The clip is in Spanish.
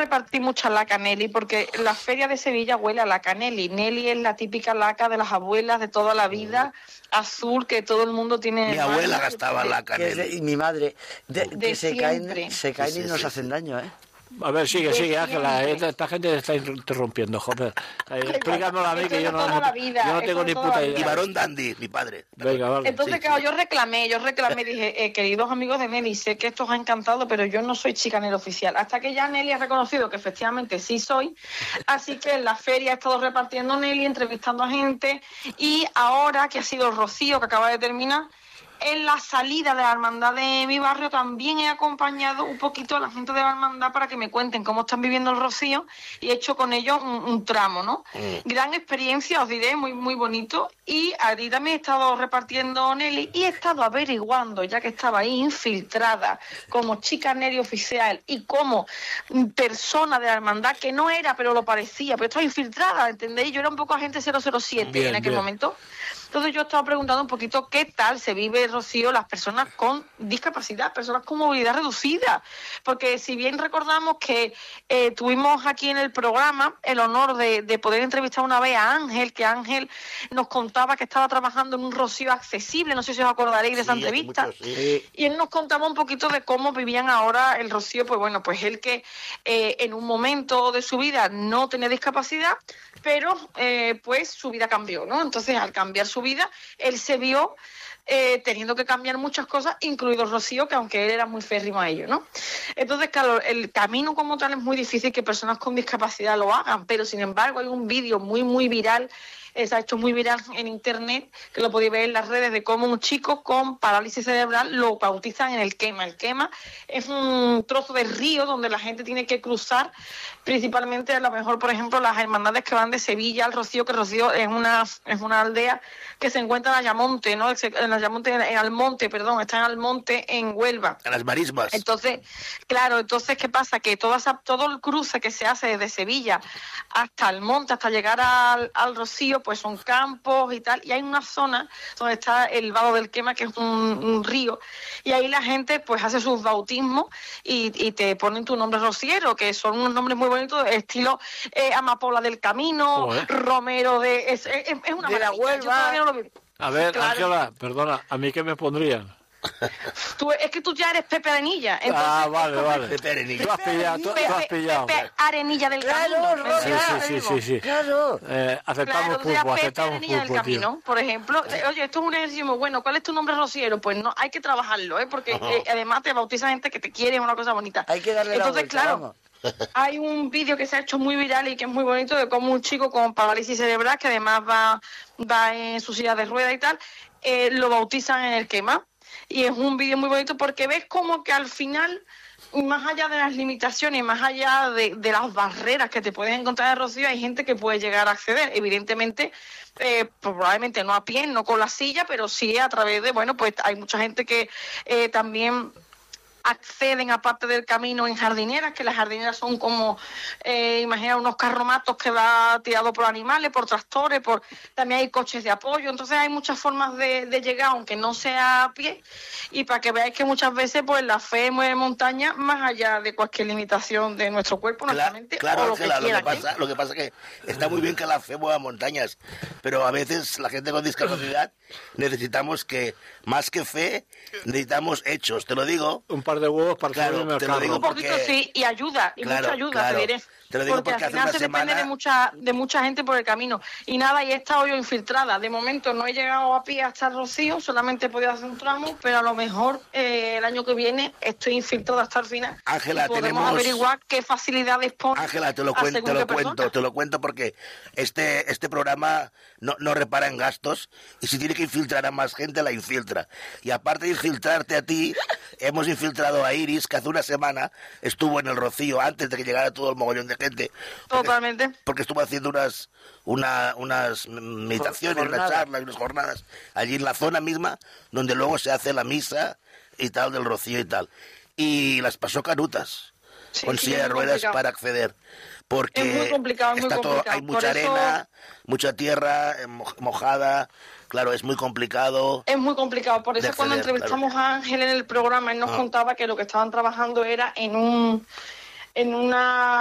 repartí mucha laca, Nelly, porque la feria de Sevilla huele a laca, Nelly. Nelly es la típica laca de las abuelas de toda la vida, azul, que todo el mundo tiene. Mi abuela gastaba laca, Nelly. Y mi madre, que se caen y nos hacen daño, ¿eh? A ver, sigue, Ángela. Esta gente te está interrumpiendo, joder. Explícamelo a mí, que yo no tengo ni puta idea. Y varón dandy, mi padre. Venga, vale. Entonces, claro, yo reclamé, dije, queridos amigos de Nelly, sé que esto os ha encantado, pero yo no soy chicanera oficial. Hasta que ya Nelly ha reconocido que efectivamente sí soy. Así que en la feria he estado repartiendo Nelly, entrevistando a gente. Y ahora, que ha sido el Rocío, que acaba de terminar, en la salida de la hermandad de mi barrio también he acompañado un poquito a la gente de la hermandad para que me cuenten cómo están viviendo el Rocío y he hecho con ellos un tramo, ¿no? Gran experiencia, os diré, muy muy bonito. Y ahí también he estado repartiendo Nelly y he estado averiguando, ya que estaba ahí infiltrada como chica Nelly oficial y como persona de la hermandad, que no era, pero lo parecía, pero estaba infiltrada, ¿entendéis? Yo era un poco agente 007 en aquel momento. Entonces yo estaba preguntando un poquito qué tal se vive, Rocío, las personas con discapacidad, personas con movilidad reducida. Porque si bien recordamos que tuvimos aquí en el programa el honor de poder entrevistar una vez a Ángel, que Ángel nos contaba que estaba trabajando en un Rocío accesible, no sé si os acordaréis de esa entrevista. Y él nos contaba un poquito de cómo vivían ahora el Rocío, pues bueno, pues él que en un momento de su vida no tenía discapacidad, pero pues su vida cambió, ¿no? Entonces al cambiar su vida, él se vio teniendo que cambiar muchas cosas, incluido Rocío, que aunque él era muy férrimo a ello, ¿no? Entonces, claro, el camino como tal es muy difícil que personas con discapacidad lo hagan, pero sin embargo hay un vídeo muy, muy viral, se ha hecho muy viral en internet, que lo podéis ver en las redes, de cómo un chico con parálisis cerebral lo bautizan en el Quema. El Quema es un trozo de río donde la gente tiene que cruzar, principalmente a lo mejor, por ejemplo, las hermandades que van de Sevilla al Rocío, que Rocío es una aldea que se encuentra en Ayamonte, ¿no? En Almonte, está en Almonte, en Huelva. En las marismas. Entonces, claro, ¿qué pasa? Que todo el cruce que se hace desde Sevilla hasta Almonte, hasta llegar al Rocío, pues son campos y tal, y hay una zona donde está el Vado del Quema, que es un río, y ahí la gente pues hace sus bautismos y te ponen tu nombre rociero, que son unos nombres muy bonitos, estilo Amapola del Camino, Romero es una de la Huelva. A ver, claro. Ángela, perdona, ¿a mí qué me pondrían? Es que tú ya eres Pepe Arenilla. Entonces, vale. Pepe Arenilla. Tú has pillado. Pepe Arenilla del Camino. Sí. Claro. Aceptamos Pepe Arenilla del Camino, por ejemplo. Oye, esto es un ejercicio muy bueno. ¿Cuál es tu nombre rociero? Pues no, hay que trabajarlo, porque además te bautiza gente que te quiere, es una cosa bonita. Hay que darle Entonces, la vuelta, claro, vamos. hay un vídeo que se ha hecho muy viral y que es muy bonito de cómo un chico con parálisis cerebral, que además va en su silla de ruedas y tal, lo bautizan en el Quema. Y es un vídeo muy bonito porque ves como que al final, más allá de las limitaciones, más allá de las barreras que te puedes encontrar en Rocío, hay gente que puede llegar a acceder. Evidentemente, probablemente no a pie, no con la silla, pero sí a través de, pues hay mucha gente que también acceden aparte del camino en jardineras, que las jardineras son como, imagina unos carromatos que va tirado por animales, por tractores, también hay coches de apoyo, entonces hay muchas formas de llegar, aunque no sea a pie, y para que veáis que muchas veces pues la fe mueve montaña más allá de cualquier limitación de nuestro cuerpo, nuestra mente, claro, o lo que quiera. Lo que pasa es que está muy bien que la fe mueva montañas, pero a veces la gente con discapacidad necesitamos que, más que fe, necesitamos hechos, te lo digo. Un par de huevos para claro, te lo digo un poquito sí, y ayuda, y mucha ayuda, te diré. Te lo digo porque al hace final una se semana... depende de mucha gente por el camino. Y nada, y he estado yo infiltrada. De momento no he llegado a pie hasta el Rocío, solamente he podido hacer un tramo, pero a lo mejor el año que viene estoy infiltrada hasta el final. Ángela, podemos averiguar qué facilidades pone. Ángela, te lo cuento porque este programa no repara en gastos, y si tiene que infiltrar a más gente, la infiltra. Y aparte de infiltrarte a ti, hemos infiltrado a Iris, que hace una semana estuvo en el Rocío antes de que llegara todo el mogollón de gente. Totalmente. Porque estuvo haciendo unas meditaciones, unas charlas, unas jornadas allí en la zona misma donde luego se hace la misa y tal del Rocío y tal. Y las pasó canutas con silla de ruedas para acceder. Porque es muy complicado, hay mucha arena, mucha tierra mojada. Claro, es muy complicado. Es muy complicado. Por eso acceder, cuando entrevistamos a Ángel en el programa, él nos contaba que lo que estaban trabajando era en una